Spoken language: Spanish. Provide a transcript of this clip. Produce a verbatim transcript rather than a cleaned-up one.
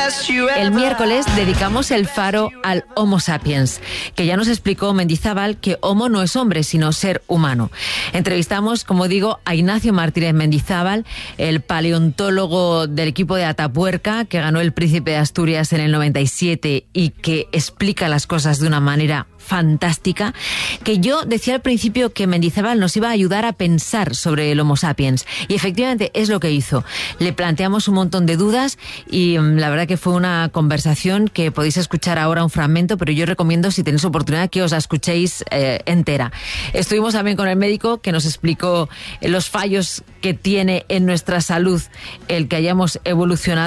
El miércoles dedicamos el faro al Homo sapiens, que ya nos explicó Mendizábal que Homo no es hombre, sino ser humano. Entrevistamos, como digo, a Ignacio Martínez Mendizábal, el paleontólogo del equipo de Atapuerca, que ganó el Príncipe de Asturias en el noventa y siete y que explica las cosas de una manera fantástica, que yo decía al principio que Mendizábal nos iba a ayudar a pensar sobre el Homo sapiens, y efectivamente es lo que hizo. Le planteamos un montón de dudas y um, la verdad que fue una conversación que podéis escuchar ahora un fragmento, pero yo recomiendo, si tenéis oportunidad, que os la escuchéis eh, entera. Estuvimos también con el médico que nos explicó los fallos que tiene en nuestra salud el que hayamos evolucionado